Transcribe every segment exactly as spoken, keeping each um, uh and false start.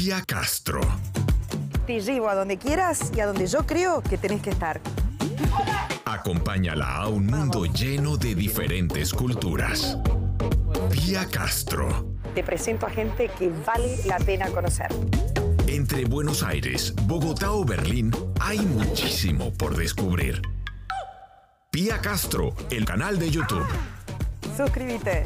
Pía Castro. Te llevo a donde quieras y a donde yo creo que tenés que estar. Acompáñala a un mundo lleno de diferentes culturas. Pía Castro. Te presento a gente que vale la pena conocer. Entre Buenos Aires, Bogotá o Berlín, hay muchísimo por descubrir. Pía Castro, el canal de YouTube. Suscríbete.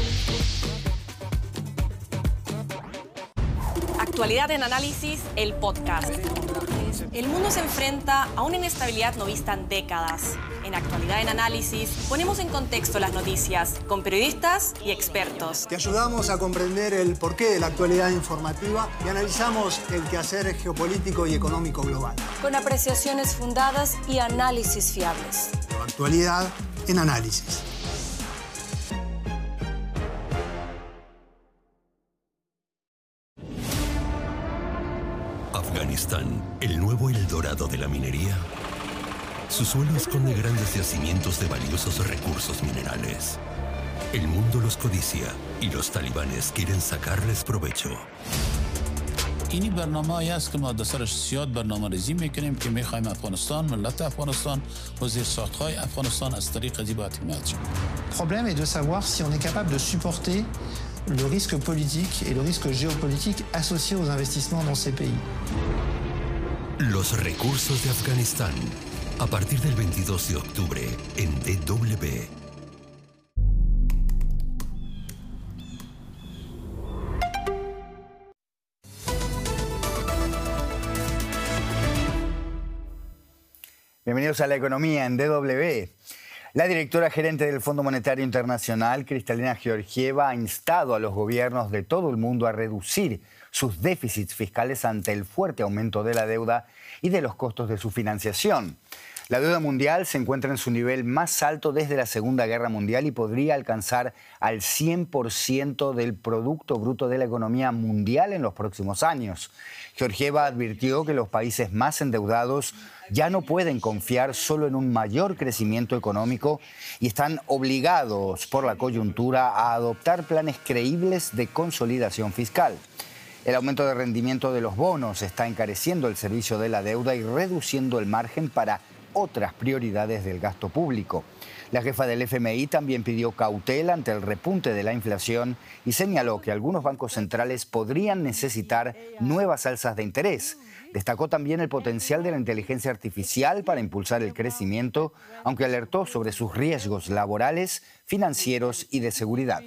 Actualidad en Análisis, el podcast. El mundo se enfrenta a una inestabilidad no vista en décadas. En Actualidad en Análisis ponemos en contexto las noticias con periodistas y expertos. Te ayudamos a comprender el porqué de la actualidad informativa y analizamos el quehacer geopolítico y económico global. Con apreciaciones fundadas y análisis fiables. Actualidad en Análisis. Afganistán, el nuevo Eldorado de la minería. Su suelo esconde grandes yacimientos de valiosos recursos minerales. El mundo los codicia y los talibanes quieren sacarles provecho. اینی برنامه‌ای است که ما در سرش زیاد برنامه‌ریزی می‌کنیم که می‌خوایم افغانستان، ملت افغانستان و زیرساخت‌های افغانستان از طریق زیبا حمایت شود. Le problème est de savoir si on est capable de supporter le risque politique et le risque géopolitique associés aux investissements dans ces pays. Los recursos de Afganistán. A partir del veintidós de octubre en D W. Bienvenidos a La Economía en D W. La directora gerente del Fondo Monetario Internacional, Kristalina Georgieva, ha instado a los gobiernos de todo el mundo a reducir sus déficits fiscales ante el fuerte aumento de la deuda y de los costos de su financiación. La deuda mundial se encuentra en su nivel más alto desde la Segunda Guerra Mundial y podría alcanzar al cien por ciento del Producto Bruto de la economía mundial en los próximos años. Georgieva advirtió que los países más endeudados ya no pueden confiar solo en un mayor crecimiento económico y están obligados por la coyuntura a adoptar planes creíbles de consolidación fiscal. El aumento de rendimiento de los bonos está encareciendo el servicio de la deuda y reduciendo el margen para otras prioridades del gasto público. La jefa del F M I también pidió cautela ante el repunte de la inflación y señaló que algunos bancos centrales podrían necesitar nuevas alzas de interés. Destacó también el potencial de la inteligencia artificial para impulsar el crecimiento, aunque alertó sobre sus riesgos laborales, financieros y de seguridad.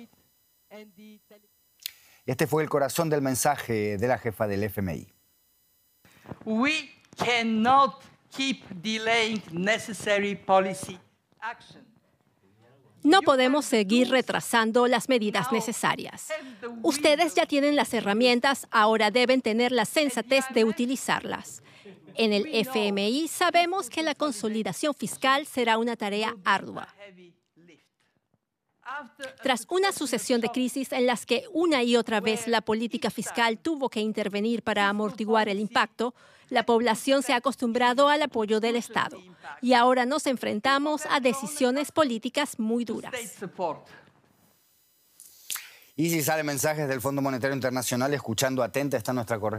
Este fue el corazón del mensaje de la jefa del F M I. We cannot keep delaying necessary policy action. No podemos seguir retrasando las medidas necesarias. Ustedes ya tienen las herramientas, ahora deben tener la sensatez de utilizarlas. En el F M I sabemos que la consolidación fiscal será una tarea ardua. Tras una sucesión de crisis en las que una y otra vez la política fiscal tuvo que intervenir para amortiguar el impacto, la población se ha acostumbrado al apoyo del Estado y ahora nos enfrentamos a decisiones políticas muy duras. Y si salen mensajes del Fondo Monetario Internacional, escuchando atenta está nuestra corresponsal.